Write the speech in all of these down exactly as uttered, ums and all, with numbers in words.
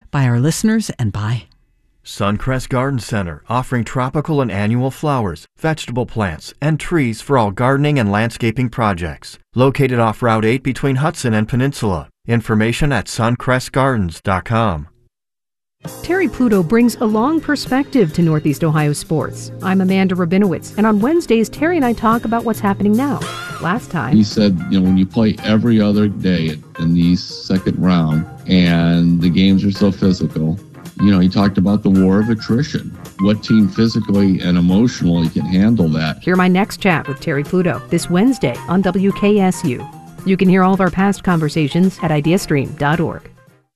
by our listeners and by Suncrest Garden Center, offering tropical and annual flowers, vegetable plants, and trees for all gardening and landscaping projects. Located off Route eight between Hudson and Peninsula. Information at suncrest gardens dot com. Terry Pluto brings a long perspective to Northeast Ohio sports. I'm Amanda Rabinowitz, and on Wednesdays, Terry and I talk about what's happening now. Last time, he said, you know, when you play every other day in the second round and the games are so physical, you know, he talked about the war of attrition. What team physically and emotionally can handle that? Hear my next chat with Terry Pluto this Wednesday on W K S U. You can hear all of our past conversations at ideastream dot org.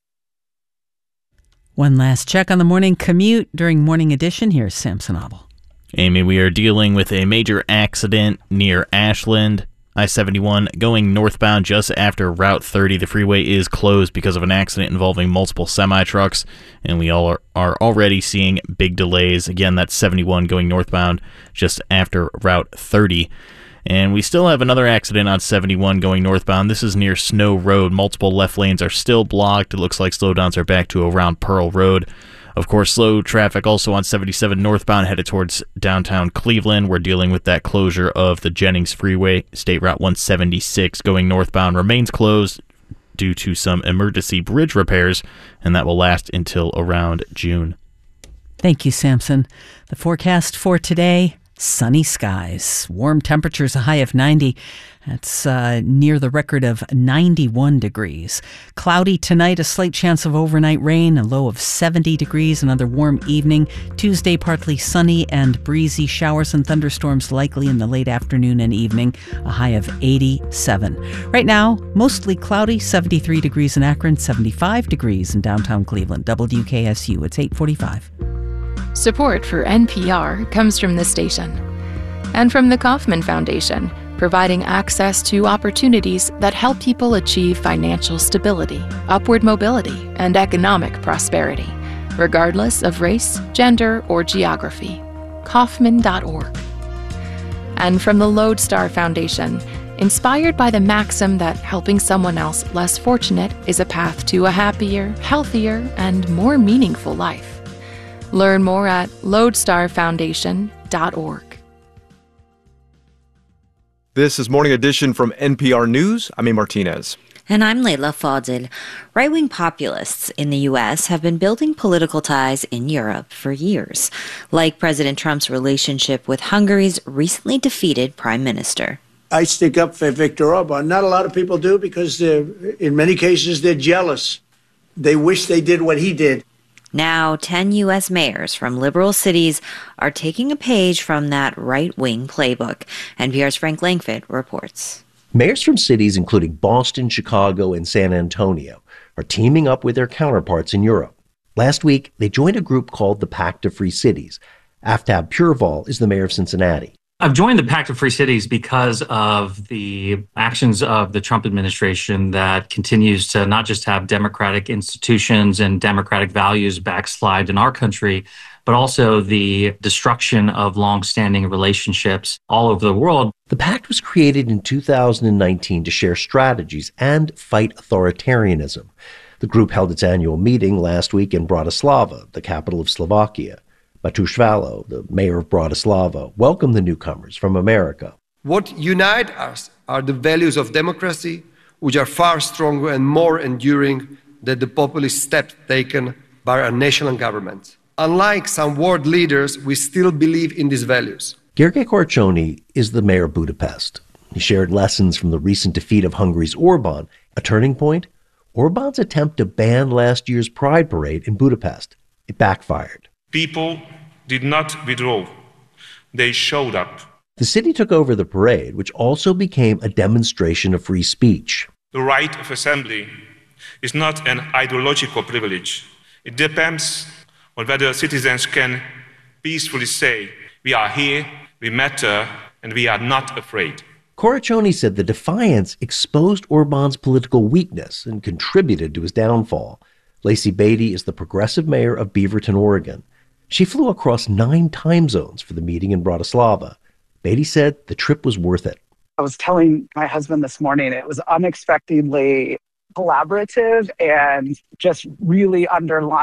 One last check on the morning commute during Morning Edition. Here's Samson Abel. Amy, we are dealing with a major accident near Ashland. I seventy-one going northbound just after Route thirty. The freeway is closed because of an accident involving multiple semi-trucks, and we all are, are already seeing big delays. Again, that's seventy-one going northbound just after Route thirty. And we still have another accident on seventy-one going northbound. This is near Snow Road. Multiple left lanes are still blocked. It looks like slowdowns are back to around Pearl Road. Of course, slow traffic also on seventy-seven northbound headed towards downtown Cleveland. We're dealing with that closure of the Jennings Freeway. State Route one seventy-six going northbound remains closed due to some emergency bridge repairs, and that will last until around June. Thank you, Samson. The forecast for today: sunny skies, warm temperatures, a high of ninety. That's uh, near the record of ninety-one degrees. Cloudy tonight, a slight chance of overnight rain, a low of seventy degrees, another warm evening. Tuesday, partly sunny and breezy, showers and thunderstorms likely in the late afternoon and evening, a high of eighty-seven. Right now, mostly cloudy, seventy-three degrees in Akron, seventy-five degrees in downtown Cleveland. W K S U, it's eight forty-five. Support for N P R comes from this station and from the Kauffman Foundation, providing access to opportunities that help people achieve financial stability, upward mobility, and economic prosperity, regardless of race, gender, or geography. Kauffman dot org. And from the Lodestar Foundation, inspired by the maxim that helping someone else less fortunate is a path to a happier, healthier, and more meaningful life. Learn more at lodestar foundation dot org. This is Morning Edition from N P R News. I'm A. Martinez. And I'm Leila Fadil. Right-wing populists in the U S have been building political ties in Europe for years, like President Trump's relationship with Hungary's recently defeated prime minister. I stick up for Viktor Orban. Not a lot of people do because in many cases they're jealous. They wish they did what he did. Now, ten U S mayors from liberal cities are taking a page from that right-wing playbook. N P R's Frank Langford reports. Mayors from cities including Boston, Chicago, and San Antonio are teaming up with their counterparts in Europe. Last week, they joined a group called the Pact of Free Cities. Aftab Purval is the mayor of Cincinnati. I've joined the Pact of Free Cities because of the actions of the Trump administration that continues to not just have democratic institutions and democratic values backslide in our country, but also the destruction of longstanding relationships all over the world. The pact was created in two thousand nineteen to share strategies and fight authoritarianism. The group held its annual meeting last week in Bratislava, the capital of Slovakia. Mateusz Valo, the mayor of Bratislava, welcomed the newcomers from America. What unites us are the values of democracy, which are far stronger and more enduring than the populist steps taken by our national governments. Unlike some world leaders, we still believe in these values. Gergely Korcsony is the mayor of Budapest. He shared lessons from the recent defeat of Hungary's Orban. A turning point? Orban's attempt to ban last year's Pride Parade in Budapest. It backfired. People did not withdraw. They showed up. The city took over the parade, which also became a demonstration of free speech. The right of assembly is not an ideological privilege. It depends on whether citizens can peacefully say, we are here, we matter, and we are not afraid. Korcsony said the defiance exposed Orban's political weakness and contributed to his downfall. Lacey Beatty is the progressive mayor of Beaverton, Oregon. She flew across nine time zones for the meeting in Bratislava. Beatty said the trip was worth it. I was telling my husband this morning, it was unexpectedly collaborative and just really underlined